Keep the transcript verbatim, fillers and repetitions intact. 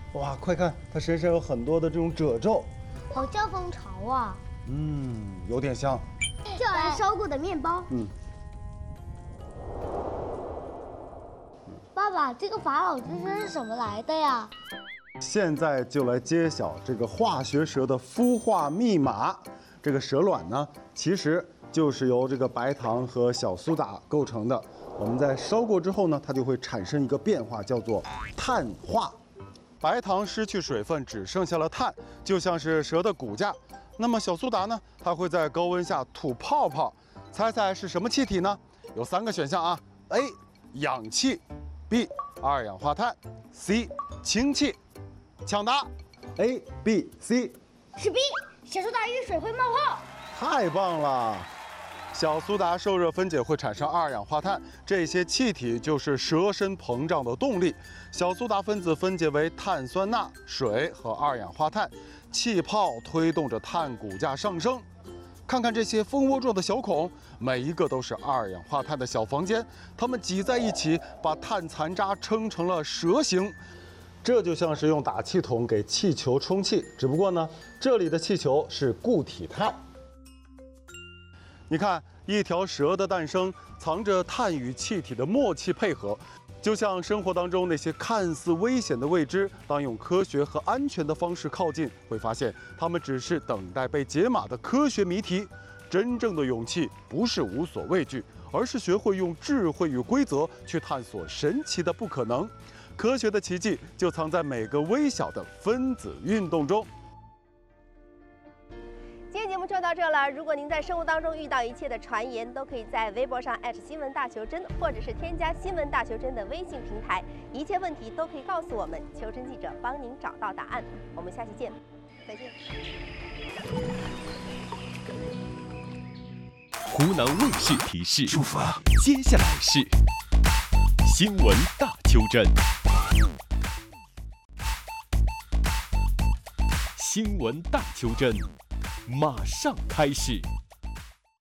哇，快看，它身上有很多的这种褶皱。 好像蜂巢啊。 嗯，有点像。 就好像烧过的面包。 嗯。 爸爸，这个法老之声是什么来的呀？ 现在就来揭晓这个化学蛇的孵化密码。这个蛇卵呢，其实就是由这个白糖和小苏打构成的。我们在烧过之后呢，它就会产生一个变化，叫做碳化。白糖失去水分，只剩下了碳，就像是蛇的骨架。那么小苏打呢，它会在高温下吐泡泡。猜猜是什么气体呢？有三个选项啊 ：A. 氧气 ，B. 二氧化碳 ，C. 氢气。抢答 ，A、B、C， 是 B， 小苏打遇水会冒泡。 太棒了！小苏打受热分解会产生二氧化碳，这些气体就是蛇身膨胀的动力。小苏打分子分解为碳酸钠、水和二氧化碳，气泡推动着碳骨架上升。看看这些蜂窝状的小孔，每一个都是二氧化碳的小房间，它们挤在一起，把碳残渣撑成了蛇形。这就像是用打气筒给气球充气，只不过呢，这里的气球是固体碳。你看，一条蛇的诞生藏着碳与气体的默契配合，就像生活当中那些看似危险的未知，当用科学和安全的方式靠近，会发现它们只是等待被解码的科学谜题。真正的勇气不是无所畏惧，而是学会用智慧与规则去探索神奇的不可能。科学的奇迹就藏在每个微小的分子运动中。 今天节目就到这了。如果您在生活当中遇到一切的传言，都可以在微博上艾特新闻大求真，或者是添加新闻大求真的微信平台，一切问题都可以告诉我们，求真记者帮您找到答案。我们下期见，再见。 湖南卫视提示：出发，接下来是新闻大求真。新闻大求真，马上开始。